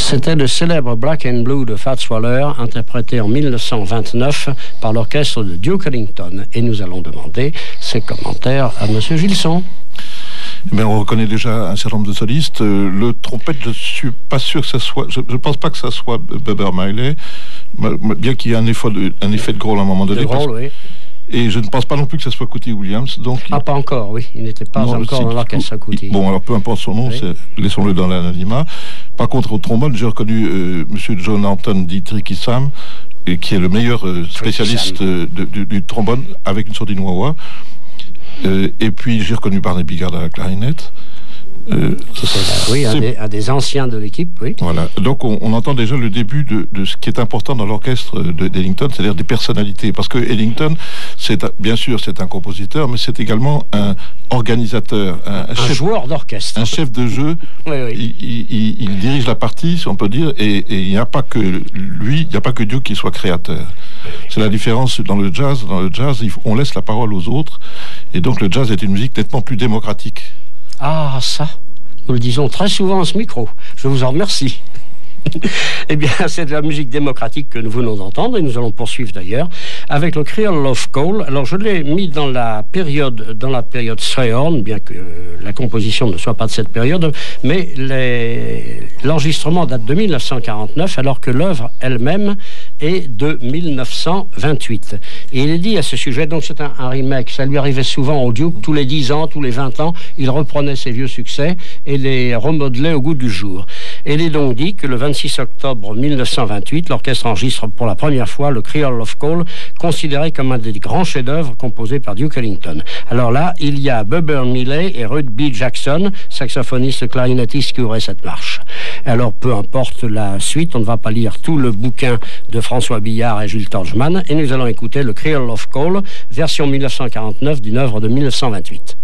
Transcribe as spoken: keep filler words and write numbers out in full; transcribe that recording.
C'était le célèbre Black and Blue de Fats Waller, interprété en mille neuf cent vingt-neuf par l'orchestre de Duke Ellington. Et nous allons demander ses commentaires à M. Gilson. Mais on reconnaît déjà un certain nombre de solistes. Euh, le trompette, je suis pas sûr que ça soit. Je ne pense pas que ça soit Bubber Miley, bien qu'il y ait un effet de, un effet de Grohl à un moment donné. De Grohl, oui. Et je ne pense pas non plus que ce soit Cootie Williams. Donc ah, il... pas encore, oui. Il n'était pas non, encore dans l'orchestre Cootie. Bon, alors peu importe son nom, oui. Laissons-le dans l'anonymat. Par contre, au trombone, j'ai reconnu euh, M. John Anton Dietrich Issam, qui est le meilleur euh, spécialiste euh, de, du, du trombone avec une sourdine wah-wah. Euh, et puis j'ai reconnu Barney Bigard à la clarinette. Euh, c'est, oui, un des, un des anciens de l'équipe, oui. Voilà, donc on, on entend déjà le début de, de ce qui est important dans l'orchestre de, d'Ellington, c'est-à-dire des personnalités. Parce que Ellington, c'est bien sûr, c'est un compositeur, mais c'est également un organisateur, un, un chef, joueur d'orchestre, un chef de jeu. Oui, oui. Il, il, il dirige la partie, si on peut dire, et, et il n'y a pas que lui, il n'y a pas que Duke qui soit créateur. C'est la différence dans le jazz. Dans le jazz, on laisse la parole aux autres, et donc le jazz est une musique nettement plus démocratique. Ah, ça, nous le disons très souvent à ce micro. Je vous en remercie. Eh bien, c'est de la musique démocratique que nous venons d'entendre, et nous allons poursuivre d'ailleurs avec le Creole of Coal. Alors, je l'ai mis dans la période, dans la période Strayhorn, bien que euh, la composition ne soit pas de cette période, mais les... l'enregistrement date de mille neuf cent quarante-neuf, alors que l'œuvre elle-même est de mille neuf cent vingt-huit. Et il est dit à ce sujet, donc c'est un, un remake, ça lui arrivait souvent au Duke, tous les dix ans, tous les vingt ans, il reprenait ses vieux succès et les remodelait au goût du jour. Et il est donc dit que le vingt-six octobre mille neuf cent vingt-huit, l'orchestre enregistre pour la première fois le Creole of Coal, considéré comme un des grands chefs-d'œuvre composés par Duke Ellington. Alors là, il y a Bubber Miley et Ruth B. Jackson, saxophoniste clarinettiste, qui ouvraient cette marche. Alors, peu importe la suite, on ne va pas lire tout le bouquin de François Billard et Jules Torgman, et nous allons écouter le Creole of Coal, version mille neuf cent quarante-neuf d'une œuvre de mille neuf cent vingt-huit.